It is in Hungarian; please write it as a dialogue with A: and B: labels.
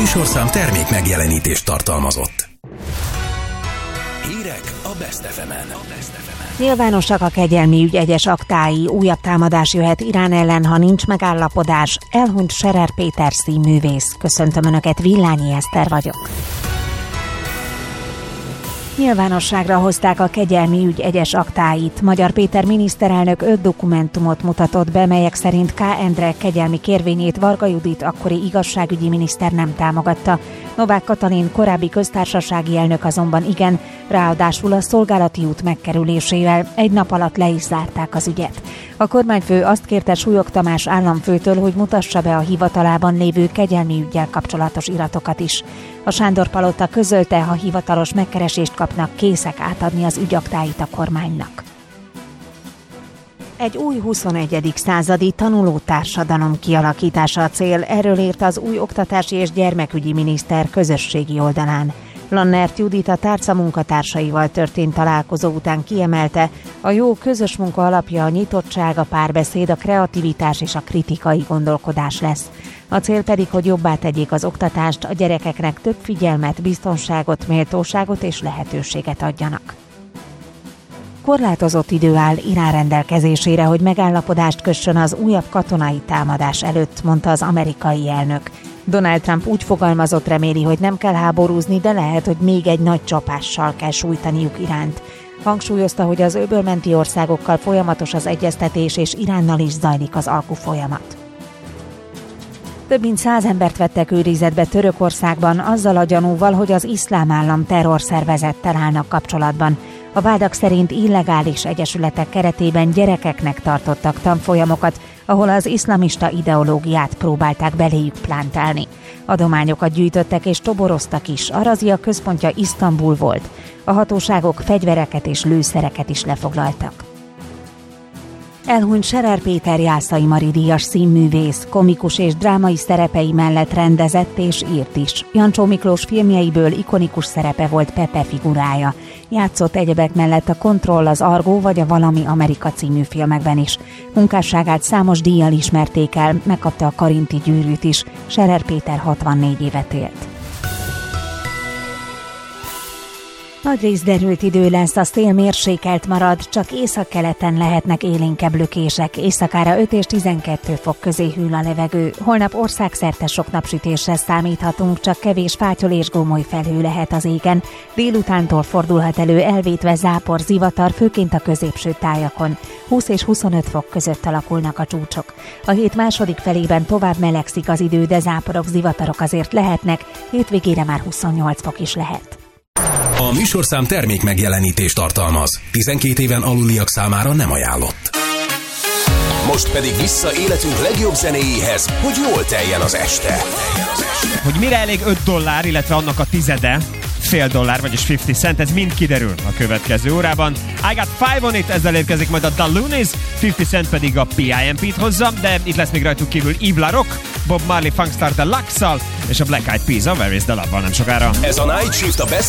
A: műsorszám termék megjelenítést tartalmazott. Hírek a Best FM-en.
B: Nyilvánosak a kegyelmi ügy egyes aktái, újabb támadás jöhet Irán ellen, ha nincs megállapodás. Elhunyt Scherer Péter színművész. Köszöntöm Önöket, Villányi Eszter vagyok. Nyilvánosságra hozták a kegyelmi ügy egyes aktáit. Magyar Péter miniszterelnök 5 dokumentumot mutatott be, melyek szerint K. Endre kegyelmi kérvényét Varga Judit akkori igazságügyi miniszter nem támogatta. Novák Katalin korábbi köztársasági elnök azonban igen, ráadásul a szolgálati út megkerülésével egy nap alatt le is zárták az ügyet. A kormányfő azt kérte Súlyog Tamás államfőtől, hogy mutassa be a hivatalában lévő kegyelmi üggyel kapcsolatos iratokat is. A Sándor-palota közölte, ha hivatalos megkeresést kapnak, készek átadni az ügyaktáit a kormánynak. Egy új 21. századi tanulótársadalom kialakítása a cél, erről írt az új oktatási és gyermekügyi miniszter közösségi oldalán. Lannert Judit a tárca munkatársaival történt találkozó után kiemelte, a jó közös munka alapja a nyitottság, a párbeszéd, a kreativitás és a kritikai gondolkodás lesz. A cél pedig, hogy jobbá tegyék az oktatást, a gyerekeknek több figyelmet, biztonságot, méltóságot és lehetőséget adjanak. Korlátozott idő áll Irán rendelkezésére, hogy megállapodást kössön az újabb katonai támadás előtt, mondta az amerikai elnök. Donald Trump úgy fogalmazott, reméli, hogy nem kell háborúzni, de lehet, hogy még egy nagy csapással kell sújtaniuk Iránt. Hangsúlyozta, hogy az öbölmenti országokkal folyamatos az egyeztetés, és Iránnal is zajlik az alkufolyamat. Több mint 100 embert vettek őrizetbe Törökországban azzal a gyanúval, hogy az Iszlám Állam terrorszervezettel állnak kapcsolatban. A vádak szerint illegális egyesületek keretében gyerekeknek tartottak tanfolyamokat, ahol az iszlamista ideológiát próbálták beléjük plántálni. Adományokat gyűjtöttek és toboroztak is, a razia központja Isztambul volt. A hatóságok fegyvereket és lőszereket is lefoglaltak. Elhunyt Scherer Péter Jászai Mari díjas színművész, komikus és drámai szerepei mellett rendezett és írt is. Jancsó Miklós filmjeiből ikonikus szerepe volt Pepe figurája. Játszott egyebek mellett a Kontroll, az Argó vagy a Valami Amerika című filmekben is. Munkásságát számos díjjal ismerték el, megkapta a Karinti gyűrűt is. Scherer Péter 64 évet élt. Nagyrészt derült idő lesz, a szél mérsékelt marad, csak északkeleten lehetnek élénkebb lökések, éjszakára 5 és 12 fok közé hűl a levegő. Holnap országszerte sok napsütésre számíthatunk, csak kevés fátyol és gomoly felhő lehet az égen. Délutántól fordulhat elő elvétve zápor, zivatar, főként a középső tájakon. 20 és 25 fok között alakulnak a csúcsok. A hét második felében tovább melegszik az idő, de záporok, zivatarok azért lehetnek, hétvégére már 28 fok is lehet.
A: A műsorszám termék megjelenítést tartalmaz. 12 éven aluliak számára nem ajánlott. Most pedig vissza életünk legjobb zenéjéhez, hogy jól teljen az este.
C: Hogy mire elég $5, illetve annak a tizede, $0,5, vagyis 50 cent, ez mind kiderül a következő órában. I Got 5 on It, ezzel érkezik majd a The Loonies, 50 Cent pedig a PIMP-t hozza, de itt lesz még rajtuk kívül Yves LaRock, Bob Marley Funkstar Deluxe-szal és a Black Eyed Peas a Where Is The Love-val nem sokára.
A: Ez a Night Shift a Best